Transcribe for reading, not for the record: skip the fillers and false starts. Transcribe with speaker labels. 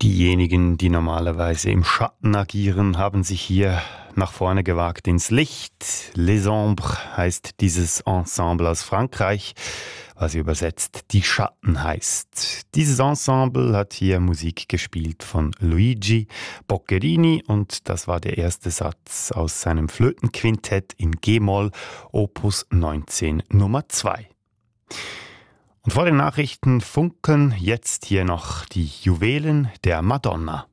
Speaker 1: Diejenigen, die normalerweise im Schatten agieren, haben sich hier nach vorne gewagt ins Licht. Les Ombres heißt dieses Ensemble aus Frankreich, was übersetzt die Schatten heißt. Dieses Ensemble hat hier Musik gespielt von Luigi Boccherini und das war der erste Satz aus seinem Flötenquintett in G-Moll, Opus 19 Nummer 2. Und vor den Nachrichten funkeln jetzt hier noch die Juwelen der Madonna.